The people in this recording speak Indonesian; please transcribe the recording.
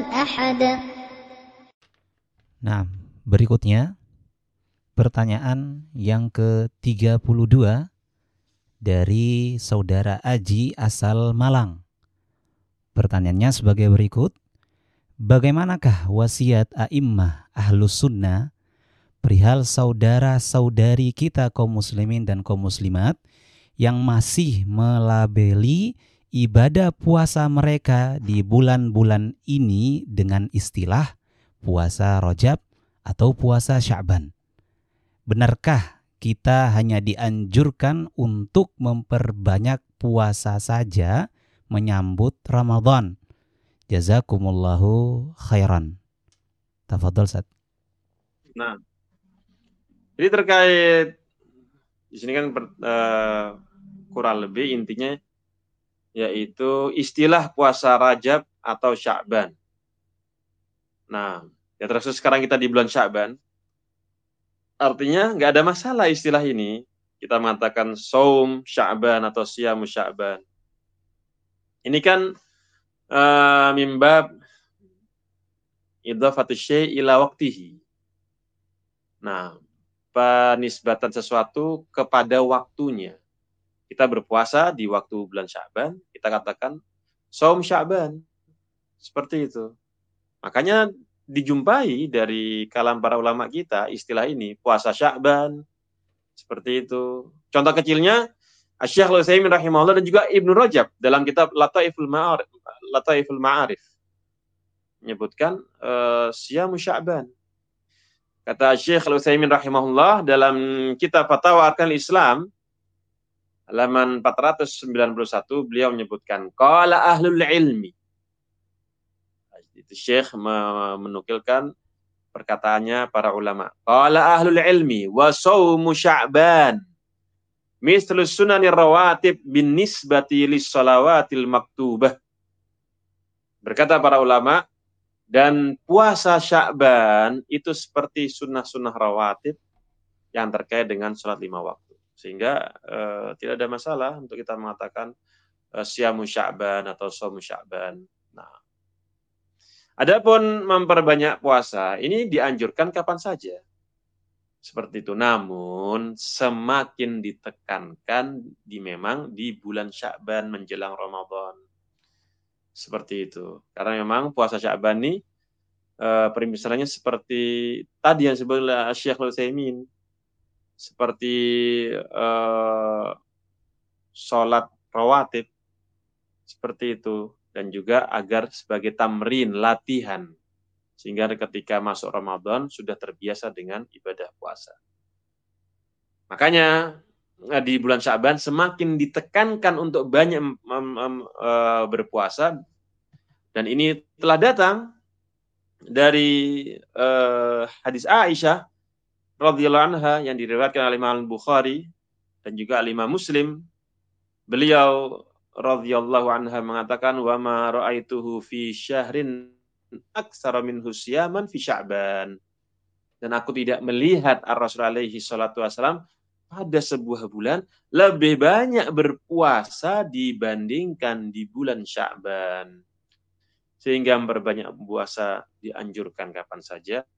أحد. Nah, berikutnya pertanyaan yang ke-32 dari saudara Aji asal Malang. Pertanyaannya sebagai berikut. Bagaimanakah wasiat a'immah ahlus sunnah perihal saudara-saudari kita kaum muslimin dan kaum muslimat yang masih melabeli ibadah puasa mereka di bulan-bulan ini dengan istilah puasa Rajab atau puasa Sya'ban? Benarkah kita hanya dianjurkan untuk memperbanyak puasa saja menyambut Ramadan? Jazakumullahu khairan. Tafadhol, Ustaz. Nah, jadi terkait di sini kan kurang lebih intinya yaitu istilah puasa Rajab atau Sya'ban. Nah, ya terus sekarang kita di bulan Sya'ban. Artinya nggak ada masalah istilah ini. Kita mengatakan saum Sya'ban atau siyamu Sya'ban. Ini kan mimbab idhafatu syai' ila waqtihi. Nah, penisbatan sesuatu kepada waktunya. Kita berpuasa di waktu bulan Sya'ban, kita katakan saum Sya'ban. Seperti itu. Makanya dijumpai dari kalam para ulama kita istilah ini, puasa Sya'ban. Seperti itu. Contoh kecilnya Asy-Syaikh Al-Utsaimin rahimahullah dan juga Ibnu Rajab dalam kitab Lataiful Ma'arif menyebutkan siyamu Sya'ban. Kata Syekh Al-Utsaimin rahimahullah dalam kitab Fatawa Arkanil Islam halaman 491 beliau menyebutkan qala ahlul ilmi. Itu Syekh menukilkan perkataannya para ulama. Qala ahlul ilmi wa shaumu Sya'ban mislu sunanir rawatib bin nisbati lis shalawatil maktubah. Berkata para ulama, dan puasa Sya'ban itu seperti sunnah-sunnah rawatib yang terkait dengan sholat 5 waktu. Sehingga tidak ada masalah untuk kita mengatakan siyamu Sya'ban atau shaumu Sya'ban. Nah, adapun memperbanyak puasa, ini dianjurkan kapan saja. Seperti itu. Namun semakin ditekankan memang di bulan Sya'ban menjelang Ramadan. Seperti itu. Karena memang puasa Sya'ban ini permisalannya seperti tadi yang disebut oleh Syekh Al-Utsaimin. Seperti sholat rawatib. Seperti itu. Dan juga agar sebagai tamrin, latihan. Sehingga ketika masuk Ramadan sudah terbiasa dengan ibadah puasa. Makanya di bulan Sya'ban semakin ditekankan untuk banyak berpuasa. Dan ini telah datang dari hadis Aisyah radhiyallahu anha yang diriwayatkan oleh Imam Bukhari dan juga Imam Muslim. Beliau radhiyallahu anha mengatakan wa ma ra'aituhu fi syahrin aktsara minhu siyaman fi Sya'ban. Dan aku tidak melihat Ar-Rasul alaihi salatu wasalam pada sebuah bulan lebih banyak berpuasa dibandingkan di bulan Sya'ban. Sehingga memperbanyak puasa dianjurkan kapan saja